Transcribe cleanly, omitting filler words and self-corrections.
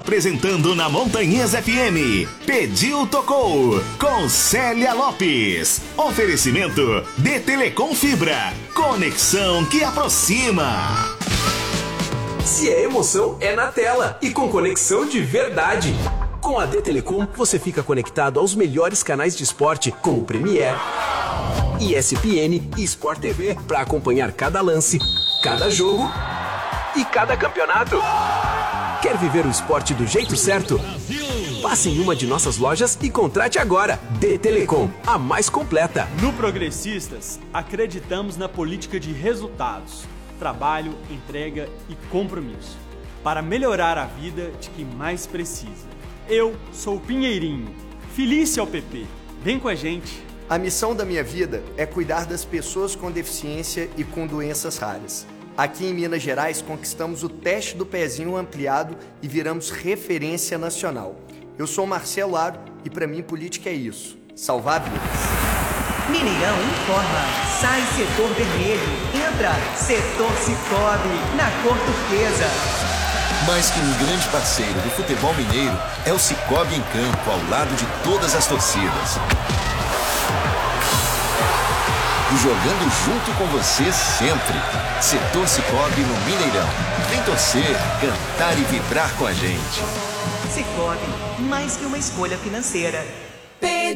Apresentando na Montanhês FM, Pediu Tocou, com Célia Lopes. Oferecimento de Telecom Fibra, conexão que aproxima. Se é emoção, é na tela e com conexão de verdade. Com a D Telecom, você fica conectado aos melhores canais de esporte, como Premiere, ESPN e Sport TV, para acompanhar cada lance, cada jogo e cada campeonato. Quer viver o esporte do jeito certo? Passe em uma de nossas lojas e contrate agora. D Telecom, a mais completa. No Progressistas, acreditamos na política de resultados, trabalho, entrega e compromisso, para melhorar a vida de quem mais precisa. Eu sou o Pinheirinho, Felícia ao PP. Vem com a gente. A missão da minha vida é cuidar das pessoas com deficiência e com doenças raras. Aqui em Minas Gerais, conquistamos o teste do pezinho ampliado e viramos referência nacional. Eu sou Marcelo Aro e para mim política é isso, salvar vidas. Mineirão informa, sai setor vermelho, entra setor Cicobi, na cor turquesa. Mais que um grande parceiro do futebol mineiro, é o Cicobi em campo, ao lado de todas as torcidas. E jogando junto com você sempre. Setor Cicobi no Mineirão. Vem torcer, cantar e vibrar com a gente. Cicobi, mais que uma escolha financeira.